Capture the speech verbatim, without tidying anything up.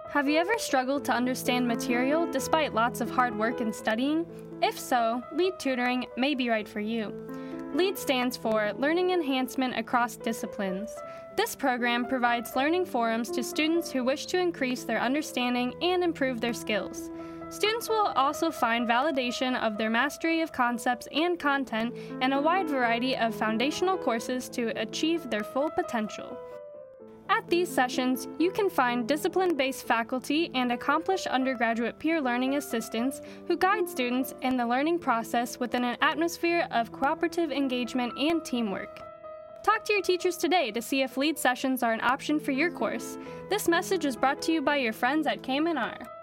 Have you ever struggled to understand material despite lots of hard work and studying? If so, LEAD Tutoring may be right for you. LEAD stands for Learning Enhancement Across Disciplines. This program provides learning forums to students who wish to increase their understanding and improve their skills. Students will also find validation of their mastery of concepts and content and a wide variety of foundational courses to achieve their full potential. At these sessions, you can find discipline-based faculty and accomplished undergraduate peer learning assistants who guide students in the learning process within an atmosphere of cooperative engagement and teamwork. Talk to your teachers today to see if LEAD sessions are an option for your course. This message is brought to you by your friends at K M N R.